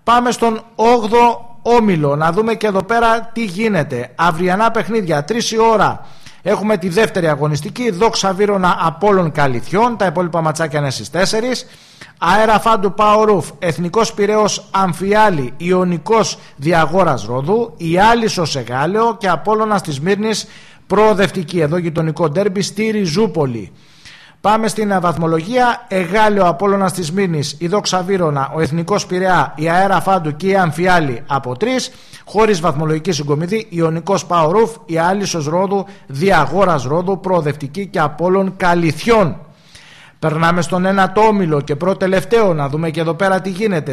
Πάμε στον 8ο όμιλο, να δούμε και εδώ πέρα τι γίνεται. Αυριανά παιχνίδια, 3 η ώρα. Έχουμε τη δεύτερη αγωνιστική, Δόξα Βύρωνα Απόλλων Καλιθιών, τα υπόλοιπα ματσάκια είναι στις 4. Αέρα Φάντου Πάο-Ρουφ, Εθνικός Πειραιώς Αμφιάλη, Ιωνικός Διαγόρας Ρόδου, η Άλυσσος Εγάλεο και Απόλλωνας της Μύρνης προοδευτική. Εδώ γειτονικό ντέρμπι στη Ριζούπολη. Πάμε στην βαθμολογία. Εγάλεο, Απόλλωνας της Μύρνης, η Δόξα Βύρωνα, ο Εθνικός Πειραιά, η Αέρα Φάντου και η Αμφιάλη από 3. Χωρίς βαθμολογική συγκομιδή, Ιωνικός Πάο-Ρουφ, η Άλυσσος Ρόδου, Διαγόρας Ρόδου, προοδευτική και Απόλλων Καλιθιών. Περνάμε στον 1ο όμιλο και πρώτο τελευταίο, να δούμε και εδώ πέρα τι γίνεται.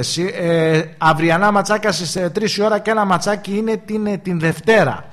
Αυριανά ματσάκια στις 3 η ώρα και ένα ματσάκι είναι την Δευτέρα.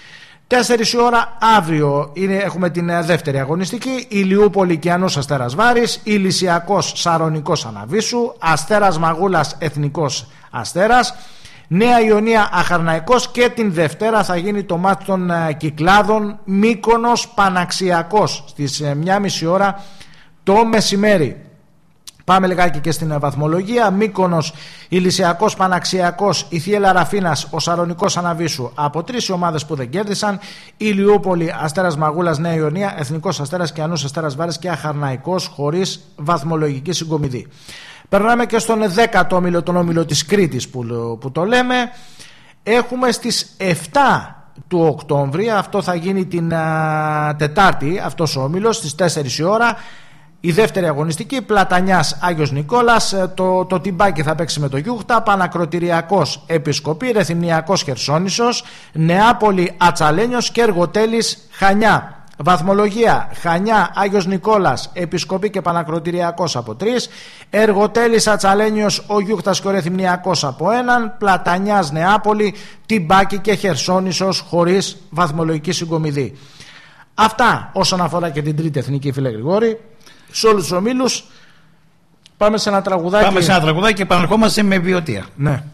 4 η ώρα αύριο έχουμε την δεύτερη αγωνιστική. Ηλιούπολη Κιανός Αστέρας Βάρης, Ηλυσιακός Σαρονικός Αναβίσου, Αστέρας Μαγούλας Εθνικός Αστέρας, Νέα Ιωνία Αχαρναϊκός και την Δευτέρα θα γίνει το μάτς των Κυκλάδων Μύκονος Παναξιακός στις 1.30 ώρα το μεσημέρι. Πάμε λιγάκι και στην βαθμολογία. Μύκονος, Ηλυσιακός Παναξιακός, η Θιέλα Ραφίνας, ο Σαρονικός Αναβίσου από 3 ομάδες που δεν κέρδισαν. Ηλιούπολη, Αστέρας Μαγούλας, Νέα Ιωνία, Εθνικός Αστέρας Κιανούς Αστέρας Βάρης και Αχαρναϊκός χωρίς βαθμολογική συγκομιδή. Περνάμε και στον 10ο όμιλο, τον όμιλο της Κρήτης που το λέμε. Έχουμε στις 7 του Οκτώβρη, αυτό θα γίνει την Τετάρτη, αυτός ο όμιλος στις 4 η ώρα. Η δεύτερη αγωνιστική, Πλατανιάς Άγιος Νικόλας, το τυμπάκι θα παίξει με το Γιούχτα, Πανακροτηριακός Επισκοπή, Ρεθυμνιακός Χερσόνησος, Νεάπολη Ατσαλένιος και Εργοτέλης Χανιά. Βαθμολογία, Χανιά Άγιος Νικόλας, Επισκοπή και Πανακροτηριακός από 3, Εργοτέλης Ατσαλένιος, ο Γιούχτας και ο Ρεθυμνιακός από 1, Πλατανιάς Νεάπολη, τυμπάκι και Χερσόνησος χωρίς βαθμολογική συγκομιδή. Αυτά όσον αφορά και την τρίτη εθνική, φίλε Γρηγόρη. Σε όλους τους ομίλους. Πάμε σε ένα τραγουδάκι. Πάμε σε ένα τραγουδάκι και επαναρχόμαστε με Βιωτία. Ναι.